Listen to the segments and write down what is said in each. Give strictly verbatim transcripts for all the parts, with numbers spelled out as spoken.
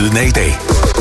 Lyden af i dag.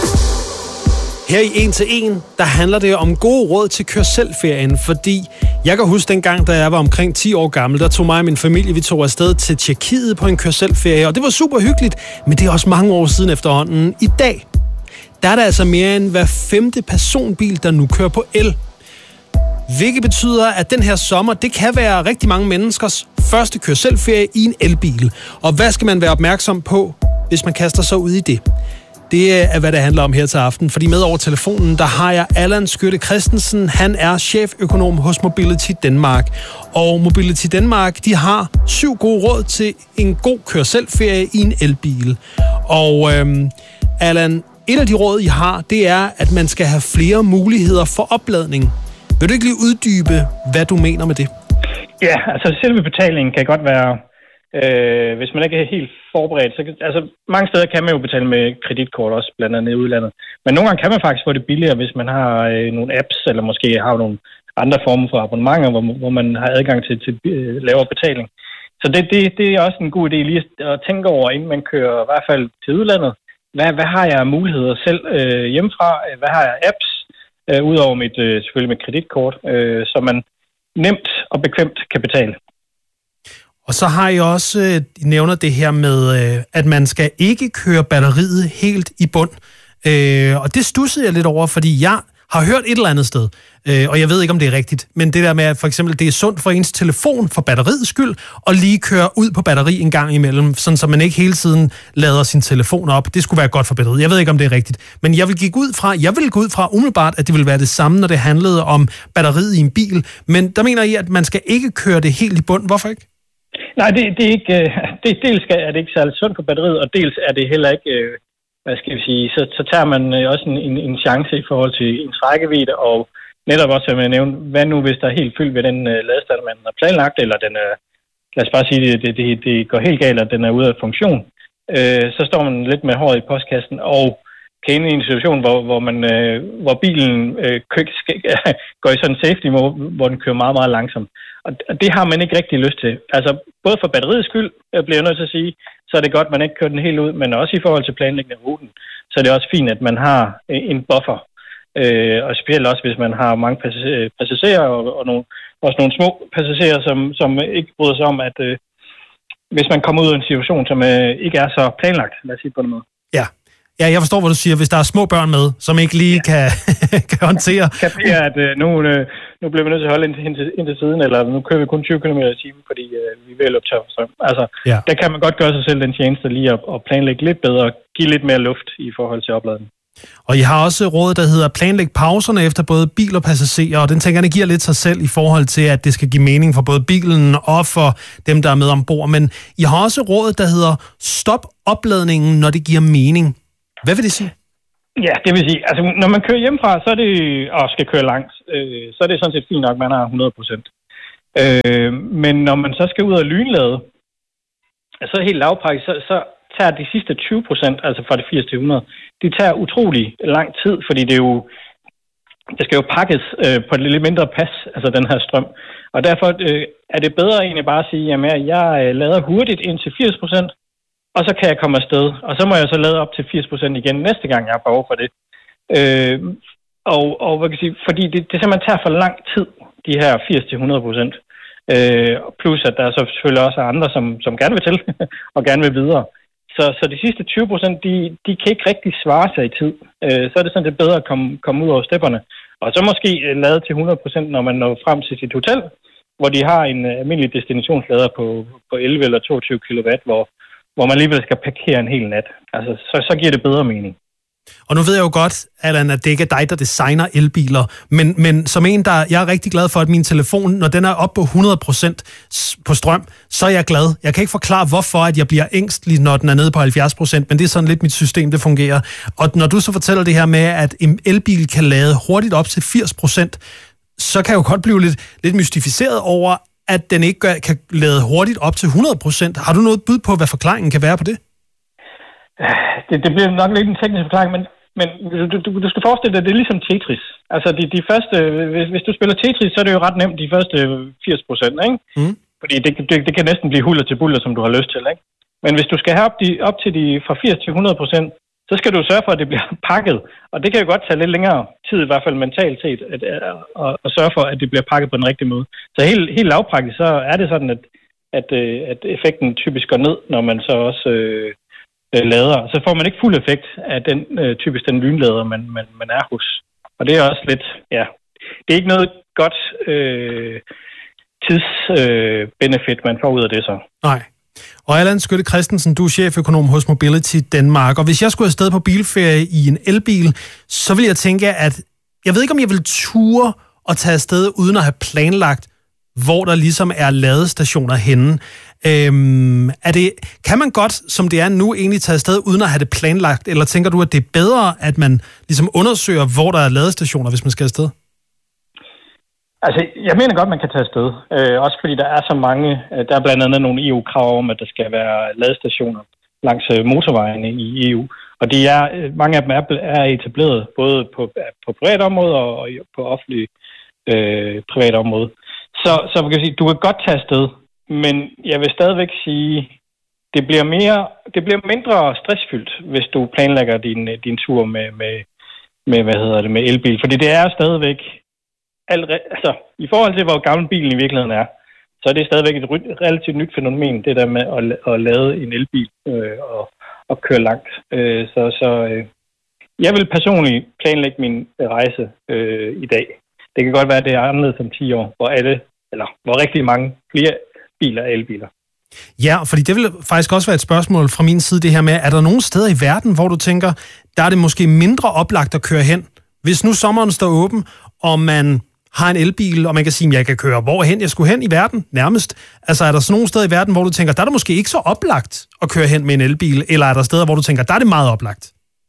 Her i en til en, der handler det om gode råd til kør-selv-ferien, fordi jeg kan huske dengang, da jeg var omkring ti år gammel, der tog mig og min familie, vi tog afsted til Tjekkiet på en kør-selv-ferie, og det var super hyggeligt, men det er også mange år siden efterhånden. I dag, der er der altså mere end hver femte personbil, der nu kører på el. Hvilket betyder, at den her sommer, det kan være rigtig mange menneskers første kør-selv-ferie i en elbil. Og hvad skal man være opmærksom på, hvis man kaster sig ud i det? Det er, hvad det handler om her til aften, fordi med over telefonen, der har jeg Allan Skytte Christensen. Han er cheføkonom hos Mobility Denmark. Og Mobility Denmark, de har syv gode råd til en god kør-selv-ferie i en elbil. Og øhm, Allan, et af de råd, I har, det er, at man skal have flere muligheder for opladning. Vil du ikke lige uddybe, hvad du mener med det? Ja, altså selve betalingen kan godt være, øh, hvis man ikke er helt forberedt. Så, altså mange steder kan man jo betale med kreditkort også, blandt andet i udlandet. Men nogle gange kan man faktisk få det billigere, hvis man har øh, nogle apps, eller måske har nogle andre former for abonnementer, hvor, hvor man har adgang til, til øh, lavere betaling. Så det, det, det er også en god idé lige at tænke over, inden man kører i hvert fald til udlandet. Hvad, hvad har jeg muligheder selv øh, hjemmefra? Hvad har jeg apps? Øh, Udover mit, øh, selvfølgelig mit kreditkort, øh, så man nemt og bekvemt kan betale. Og så har I også, øh, I nævner det her med, øh, at man skal ikke køre batteriet helt i bund. Øh, og det stussede jeg lidt over, fordi jeg har hørt et eller andet sted, øh, og jeg ved ikke, om det er rigtigt, men det der med, at for eksempel det er sundt for ens telefon for batteriets skyld, og lige køre ud på batteri en gang imellem, sådan så man ikke hele tiden lader sin telefon op. Det skulle være godt for batteriet. Jeg ved ikke, om det er rigtigt. Men jeg vil gik ud fra, jeg vil gå ud fra umiddelbart, at det vil være det samme, når det handlede om batteriet i en bil. Men der mener I, at man skal ikke køre det helt i bund. Hvorfor ikke? Nej, det, det er ikke. Det, dels er det ikke særlig sundt for batteriet, og dels er det heller ikke. Hvad skal vi sige, så, så tager man også en, en, en chance i forhold til ens rækkevidde, og netop også, som jeg nævnte, hvad nu, hvis der er helt fyldt ved den uh, ladestander, man har planlagt, eller den er, lad os bare sige, det, det, det, det går helt galt, at den er ude af funktion, øh, så står man lidt med håret i postkassen, og kan ind i en situation, hvor, hvor, man, øh, hvor bilen øh, går i sådan en safety mode, hvor den kører meget, meget langsomt. Og det har man ikke rigtig lyst til. Altså, både for batteriets skyld, bliver jeg nødt til at sige, så er det godt, at man ikke kører den helt ud, men også i forhold til planlægning af ruten, så er det også fint, at man har en buffer. Øh, og specielt også, hvis man har mange passagerer, og, og nogle, også nogle små passagerer, som, som ikke bryder sig om, at øh, hvis man kommer ud af en situation, som øh, ikke er så planlagt, lad os sige på den måde. Ja. Ja, jeg forstår, hvad du siger. Hvis der er små børn med, som ikke lige ja. kan, kan håndtere... Kan det at øh, nu, øh, nu bliver vi nødt til at holde ind til, ind til, ind til siden, eller nu kører vi kun tyve kilometer i timen, fordi øh, vi vil løbe tør for strøm. Altså, ja. Der kan man godt gøre sig selv den tjeneste lige at, at planlægge lidt bedre, og give lidt mere luft i forhold til opladning. Og I har også råd, der hedder planlæg pauserne efter både bil og passagerer, og den tænker jeg, giver lidt sig selv i forhold til, at det skal give mening for både bilen og for dem, der er med ombord. Men I har også råd, der hedder stop opladningen, når det giver mening. Hvad vil det sige? Ja, det vil sige, altså når man kører hjemmefra, så er det, og skal køre langt, øh, så er det sådan set fint nok, man har hundrede procent. Øh, men når man så skal ud og lynlade, så helt lavpraktisk, så, så tager de sidste tyve procent, altså fra det firs til hundrede, de tager utrolig lang tid, fordi det er jo, det skal jo pakkes øh, på et lidt mindre pas, altså den her strøm. Og derfor øh, er det bedre egentlig bare at sige, jamen jeg lader hurtigt ind til firs procent, og så kan jeg komme afsted. Og så må jeg så lade op til firs procent igen næste gang, jeg har behov for det. Øh, og, og hvad kan jeg sige, fordi det, det simpelthen tager for lang tid, de her firs til hundrede procent. Øh, plus at der så selvfølgelig også er andre, som, som gerne vil til, og gerne vil videre. Så, så de sidste tyve procent, de, de kan ikke rigtig svare sig i tid. Øh, så er det sådan, det er bedre at komme, komme ud over stepperne. Og så måske lade til hundrede procent, når man når frem til sit hotel, hvor de har en almindelig destinationslader på, på elleve eller toogtyve kilowatt, hvor hvor man alligevel skal parkere en hel nat. Altså, så, så giver det bedre mening. Og nu ved jeg jo godt, Allan, at det ikke er dig, der designer elbiler, men, men som en, der jeg er rigtig glad for, at min telefon, når den er oppe på hundrede procent på strøm, så er jeg glad. Jeg kan ikke forklare, hvorfor at jeg bliver ængstelig, når den er nede på halvfjerds procent, men det er sådan lidt mit system, det fungerer. Og når du så fortæller det her med, at en elbil kan lade hurtigt op til firs procent, så kan jeg jo godt blive lidt, lidt mystificeret over, at den ikke gør, kan lade hurtigt op til hundrede procent. Har du noget bud på, hvad forklaringen kan være på det? Det, det bliver nok lidt en teknisk forklaring, men, men du, du, du skal forestille dig, det er ligesom Tetris. Altså de, de første, hvis, hvis du spiller Tetris, så er det jo ret nemt de første firs procent, ikke? Mm. Fordi det, det, det kan næsten blive huller til buller, som du har lyst til, ikke? Men hvis du skal have op, de, op til de fra firs til hundrede procent, så skal du sørge for, at det bliver pakket. Og det kan jo godt tage lidt længere tid, i hvert fald mentalt set, at, at, at, at sørge for, at det bliver pakket på den rigtige måde. Så helt, helt lavpraktisk, så er det sådan, at, at, at effekten typisk går ned, når man så også øh, lader. Så får man ikke fuld effekt af den øh, typisk den lynlader, man, man, man er hos. Og det er også lidt, ja, det er ikke noget godt øh, tidsbenefit, øh, man får ud af det så. Nej. Og Allan Skytte Christensen, du er cheføkonom hos Mobility Danmark. Og hvis jeg skulle afsted på bilferie i en elbil, så vil jeg tænke, at jeg ved ikke, om jeg vil ture og tage afsted uden at have planlagt, hvor der ligesom er ladestationer henne. Øhm, er det, kan man godt, som det er nu, egentlig tage afsted uden at have det planlagt? Eller tænker du, at det er bedre, at man ligesom undersøger, hvor der er ladestationer, hvis man skal afsted? Altså, jeg mener godt, man kan tage afsted. Øh, også fordi der er så mange, der er blandt andet nogle E U-krav om, at der skal være ladestationer langs motorvejene i E U. Og de er, mange af dem er, er etableret både på, på privat område og på offentlig øh, privat område. Så, så man kan sige, du kan godt tage afsted, men jeg vil stadigvæk sige, det bliver mere, det bliver mindre stressfyldt, hvis du planlægger din, din tur med, med, med, hvad hedder det, med elbil. Fordi det er stadigvæk altså, i forhold til, hvor gammel bilen i virkeligheden er, så er det stadigvæk et relativt nyt fænomen, det der med at, at lade en elbil øh, og, og køre langt. Øh, så så øh, jeg vil personligt planlægge min rejse øh, i dag. Det kan godt være, at det er anderledes om ti år, hvor alle, eller hvor rigtig mange flere biler er elbiler. Ja, fordi det vil faktisk også være et spørgsmål fra min side, det her med, er der nogle steder i verden, hvor du tænker, der er det måske mindre oplagt at køre hen? Hvis nu sommeren står åben, og man har en elbil, og man kan sige, at jeg kan køre hvorhen jeg skulle hen i verden, nærmest. Altså, er der sådan nogle steder i verden, hvor du tænker, der er det måske ikke så oplagt at køre hen med en elbil, eller er der steder, hvor du tænker, der er det meget oplagt?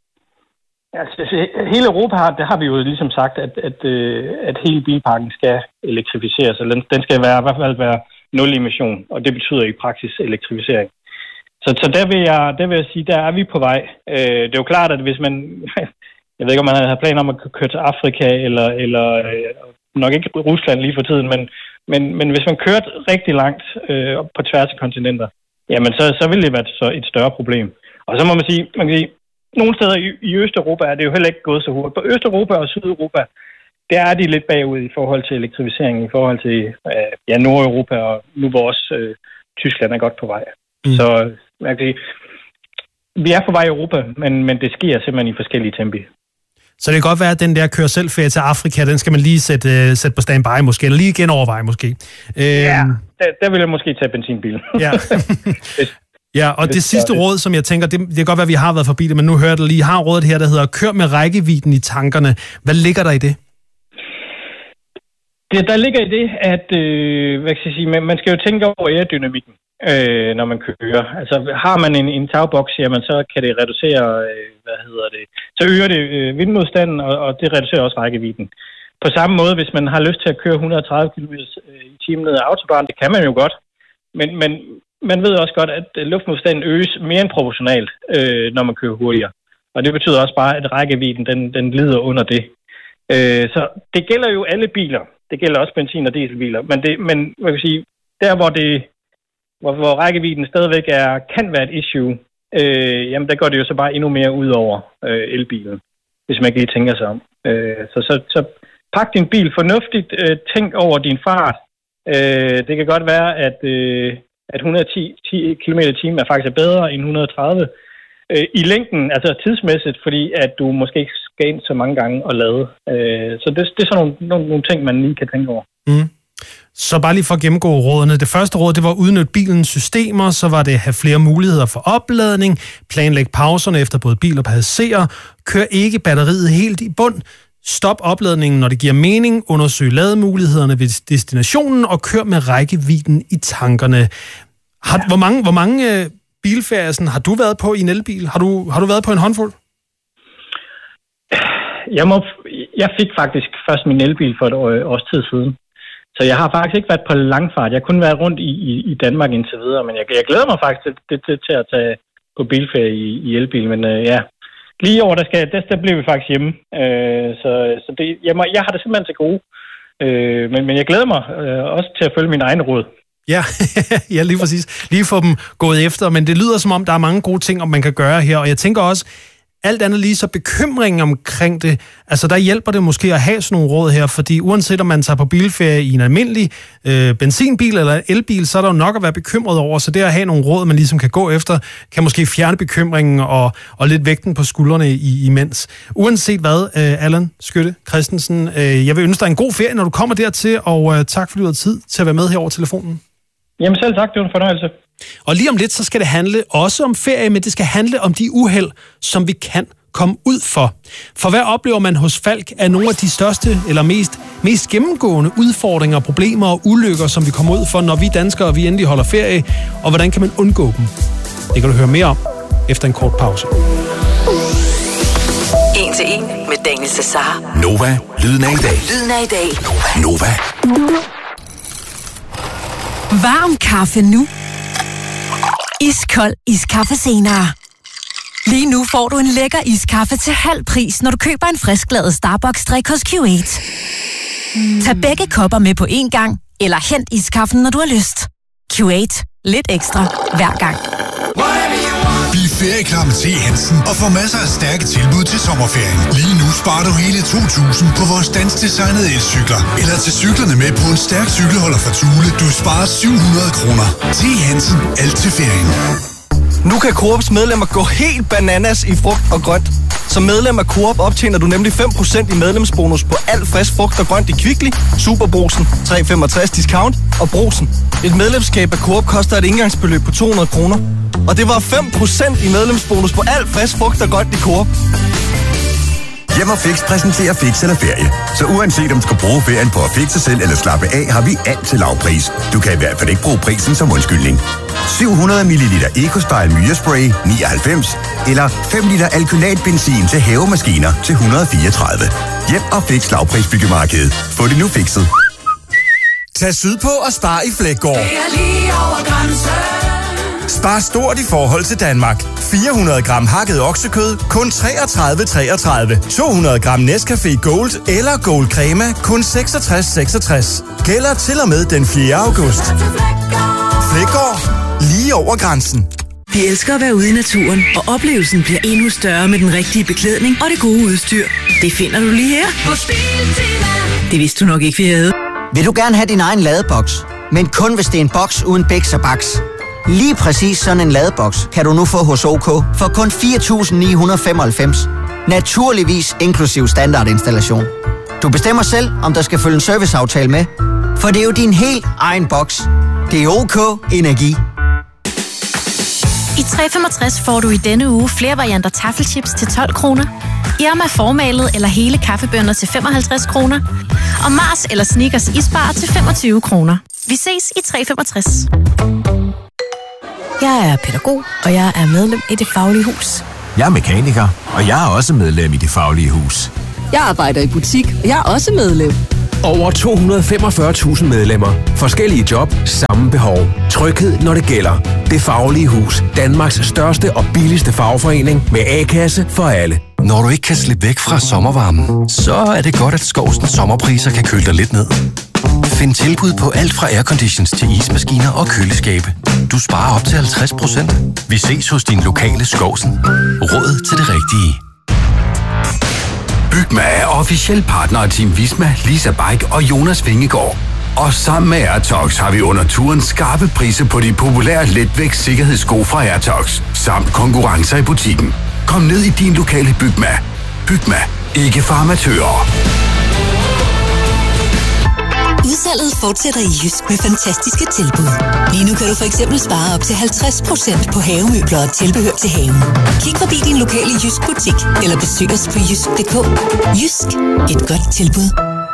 Altså, hele Europa har, det har vi jo ligesom sagt, at, at, at hele bilparken skal elektrificeres, og den, den skal være, i hvert fald være nul emission, og det betyder i praksis elektrificering. Så, så der, vil jeg, der vil jeg sige, der er vi på vej. Det er jo klart, at hvis man, jeg ved ikke, om man har planer om at køre til Afrika, eller, eller nok ikke Rusland lige for tiden, men, men, men hvis man kørte rigtig langt øh, på tværs af kontinenter, jamen så, så vil det være så et større problem. Og så må man sige, man kan sige, nogle steder i, i Østeuropa er det jo heller ikke gået så hurtigt. På Østeuropa og Sydeuropa, der er de lidt bagud i forhold til elektrificering, i forhold til øh, ja, Nordeuropa, og nu hvor også øh, Tyskland er godt på vej. Mm. Så man kan sige, vi er på vej i Europa, men, men det sker simpelthen i forskellige tempi. Så det kan godt være, at den der kør selv ferie til Afrika, den skal man lige sætte, uh, sætte på standby måske, eller lige genoverveje måske. Uh, ja, der, der vil jeg måske tage benzinbilen. Ja, ja, og det, det sidste råd, som jeg tænker, det, det kan godt være, at vi har været forbi det, men nu hører jeg lige, har rådet her, der hedder, kør med rækkevidden i tankerne. Hvad ligger der i det? Det, der ligger i det, at øh, hvad skal jeg sige, man, man skal jo tænke over aerodynamikken, øh, når man kører. Altså har man en, en tagboks, jamen, så kan det reducere, øh, hvad hedder det, så øger det øh, vindmodstanden, og, og det reducerer også rækkevidden. På samme måde, hvis man har lyst til at køre et hundrede og tredive kilometer i timen ned ad autobahn, det kan man jo godt, men, men man ved også godt, at luftmodstanden øges mere end proportionalt, øh, når man kører hurtigere. Og det betyder også bare, at rækkevidden den, den lider under det. Øh, så det gælder jo alle biler. Det gælder også benzin- og dieselbiler. Men, det, men hvad kan jeg sige, der hvor, det, hvor, hvor rækkevidden stadigvæk er, kan være et issue, øh, jamen der går det jo så bare endnu mere ud over øh, elbilen, hvis man ikke lige tænker sig om. Øh, så, så, så pak din bil fornuftigt, øh, tænk over din fart. Øh, det kan godt være, at, øh, at et hundrede og ti kilometer i timen er faktisk bedre end et hundrede og tredive. I længden, altså tidsmæssigt, fordi at du måske ikke skal ind så mange gange og lade. Så det, det er sådan nogle, nogle, nogle ting, man lige kan tænke over. Mm. Så bare lige for at gennemgå rådene. Det første råd, det var at udnytte bilens systemer, så var det at have flere muligheder for opladning, planlægge pauserne efter både bil og passagerer, kør ikke batteriet helt i bund, stop opladningen, når det giver mening, undersøg lademulighederne ved destinationen og kør med rækkevidden i tankerne. Har, ja. Hvor mange... Hvor mange bilfærden har du været på i en elbil? Har du, har du været på en håndfuld? Jeg, må, jeg fik faktisk først min elbil for et år, års tid siden. Så jeg har faktisk ikke været på langfart. Jeg har kun været rundt i, i, i Danmark indtil videre, men jeg, jeg glæder mig faktisk til, til, til at tage på bilferie i, i elbil. Men øh, ja, lige i år, der, skal, der, der blev vi faktisk hjemme. Øh, så så det, jeg, må, jeg har det simpelthen til gode. Øh, men, men jeg glæder mig øh, også til at følge min egen råd. Ja, ja, lige præcis. Lige få dem gået efter, men det lyder som om, der er mange gode ting, om man kan gøre her, og jeg tænker også, alt andet lige så bekymringen omkring det, altså der hjælper det måske at have sådan nogle råd her, fordi uanset om man tager på bilferie i en almindelig øh, benzinbil eller elbil, så er der jo nok at være bekymret over, så det at have nogle råd, man ligesom kan gå efter, kan måske fjerne bekymringen og, og lidt vægten på skuldrene i, imens. Uanset hvad, øh, Allan Skytte Christensen, øh, jeg vil ønske dig en god ferie, når du kommer dertil, og øh, tak fordi du har tid til at være med her over telefonen. Jamen selv tak, det var en fornøjelse. Og lige om lidt, så skal det handle også om ferie, men det skal handle om de uheld, som vi kan komme ud for. For hvad oplever man hos Falck er nogle af de største eller mest, mest gennemgående udfordringer, problemer og ulykker, som vi kommer ud for, når vi danskere vi endelig holder ferie, og hvordan kan man undgå dem? Det kan du høre mere om efter en kort pause. En til en med Daniel Cesar. Nova, lyden af i dag. Lyden af i dag. Nova. Varm kaffe nu. Iskold iskaffe senere. Lige nu får du en lækker iskaffe til halv pris, når du køber en frisklavet Starbucks-drik hos Q otte. Mm. Tag begge kopper med på én gang, eller hent iskaffen, når du har lyst. Q otte. Lidt ekstra hver gang. Bliv ferieklar med T. Hansen og få masser af stærke tilbud til sommerferien. Lige nu sparer du hele to tusind på vores danskdesignede elcykler. Eller til cyklerne med på en stærk cykelholder fra Thule. Du sparer syv hundrede kroner. T. Hansen. Alt til ferien. Nu kan Coops medlemmer gå helt bananas i frugt og grønt. Som medlem af Coop optjener du nemlig fem procent i medlemsbonus på alt frisk frugt og grønt i Kvickly, Superbrugsen, tre komma femogtres discount og Brugsen. Et medlemskab af Coop koster et indgangsbeløb på to hundrede kroner. Og det var fem procent i medlemsbonus på alt frisk frugt og grønt i Coop. Hjem og Fix præsenterer Fix eller ferie. Så uanset om du skal bruge ferien på at fixe selv eller slappe af, har vi alt til lav pris. Du kan i hvert fald ikke bruge prisen som undskyldning. syv hundrede milliliter EcoStyle Myrespray nioghalvfems eller fem liter alkynat benzin til havemaskiner til et hundrede og fireogtredive. Hjem og Fix lavprisbyggemarkedet. Få det nu fikset. Tag sydpå og spar i Flækgaard. Det er lige over grænsen. Spar stort i forhold til Danmark. fire hundrede gram hakket oksekød, kun treogtredive treogtredive. to hundrede gram Nescafé Gold eller Gold Crema, kun seksogtres seksogtres. Gælder til og med den fjerde august. Flækgaard. Lige over grænsen. Vi elsker at være ude i naturen, og oplevelsen bliver endnu større med den rigtige beklædning og det gode udstyr. Det finder du lige her. Det vidste du nok ikke, vi havde. Vil du gerne have din egen ladeboks, men kun hvis det er en boks uden bæks og baks? Lige præcis sådan en ladeboks kan du nu få hos OK for kun fire tusind ni hundrede og femoghalvfems. Naturligvis inklusiv standardinstallation. Du bestemmer selv, om der skal følge en serviceaftale med, for det er jo din helt egen boks. Det er OK Energi. I tre komma femogtres får du i denne uge flere varianter taffelchips til tolv kroner, Irma formalet eller hele kaffebønner til femoghalvtreds kroner, og Mars eller Snickers isbar til femogtyve kroner. Vi ses i tre komma femogtres. Jeg er pædagog, og jeg er medlem i Det Faglige Hus. Jeg er mekaniker, og jeg er også medlem i Det Faglige Hus. Jeg arbejder i butik, og jeg er også medlem. Over to hundrede og femogfyrre tusind medlemmer. Forskellige job, samme behov. Tryghed, når det gælder. Det Faglige Hus. Danmarks største og billigste fagforening med A-kasse for alle. Når du ikke kan slippe væk fra sommervarmen, så er det godt, at Skovsens sommerpriser kan køle dig lidt ned. Find tilbud på alt fra airconditions til ismaskiner og køleskabe. Du sparer op til halvtreds procent. Vi ses hos din lokale Skovsen. Råd til det rigtige. Bygma er officiel partner af Team Visma, Lisa Bike og Jonas Vingegaard. Og sammen med Airtox har vi under turen skarpe priser på de populære letvægts sikkerhedssko fra Airtox, samt konkurrencer i butikken. Kom ned i din lokale Bygma. Bygma. Ikke for amatører. Udsalget fortsætter i Jysk med fantastiske tilbud. Lige nu kan du for eksempel spare op til halvtreds procent på havemøbler og tilbehør til haven. Kig forbi din lokale Jysk butik, eller besøg os på jysk punktum d k. Jysk. Et godt tilbud.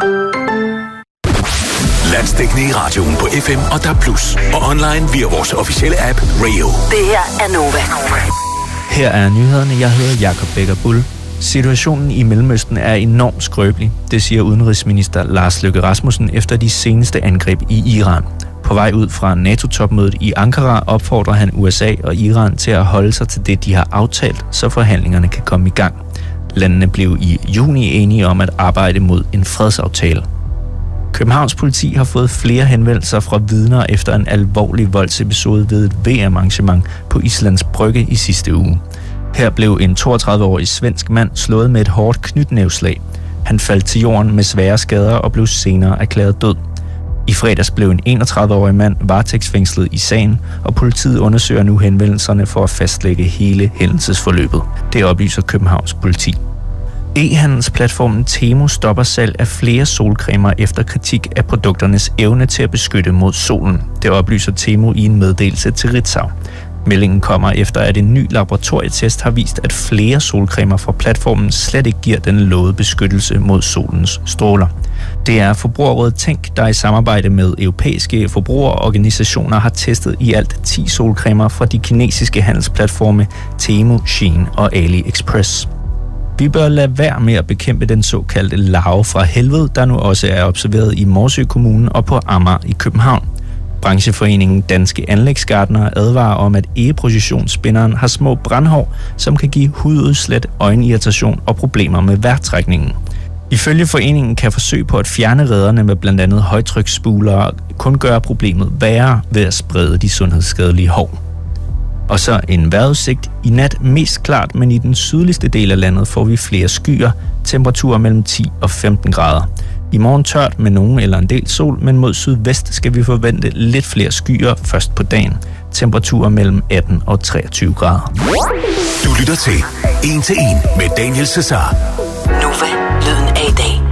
Landsdækkende i radioen på F M og D A B plus, og online via vores officielle app Rio. Det her er Nova. Her er nyhederne. Jeg hedder Jakob Becker Bull. Situationen i Mellemøsten er enormt skrøbelig, det siger udenrigsminister Lars Løkke Rasmussen efter de seneste angreb i Iran. På vej ud fra NATO-topmødet i Ankara opfordrer han U S A og Iran til at holde sig til det, de har aftalt, så forhandlingerne kan komme i gang. Landene blev i juni enige om at arbejde mod en fredsaftale. Københavns politi har fået flere henvendelser fra vidner efter en alvorlig voldsepisode ved et V M-arrangement på Islands Brygge i sidste uge. Her blev en toogtredive-årig svensk mand slået med et hårdt knytnæveslag. Han faldt til jorden med svære skader og blev senere erklæret død. I fredags blev en enogtredive-årig mand varetægtsfængslet i sagen, og politiet undersøger nu henvendelserne for at fastlægge hele hændelsesforløbet. Det oplyser Københavns politi. E-handelsplatformen Temu stopper salg af flere solcremer efter kritik af produkternes evne til at beskytte mod solen. Det oplyser Temu i en meddelelse til Ritzau. Meldingen kommer efter, at en ny laboratorietest har vist, at flere solcremer fra platformen slet ikke giver den lovede beskyttelse mod solens stråler. Det er Forbrugerrådet Tænk, der i samarbejde med europæiske forbrugerorganisationer har testet i alt ti solcremer fra de kinesiske handelsplatforme Temu, Shein og AliExpress. Vi bør lade være med at bekæmpe den såkaldte larve fra helvede, der nu også er observeret i Morsø Kommune og på Amager i København. Brancheforeningen Danske Anlægsgartnere advarer om, at egeprojektionsspinderen har små brandhår, som kan give hududslæt, øjenirritation og problemer med vejrtrækningen. Ifølge foreningen kan forsøg på at fjerne rederne med blandt andet højtryksspulere kun gøre problemet værre ved at sprede de sundhedsskadelige hår. Og så en vejrudsigt. I nat mest klart, men i den sydligste del af landet får vi flere skyer, temperaturer mellem ti og femten grader. I morgen tørt med nogen eller en del sol, men mod sydvest skal vi forvente lidt flere skyer først på dagen. Temperaturer mellem atten og treogtyve grader. Du lytter til en til en med Daniel Cesar. Nova, lyden af i dag.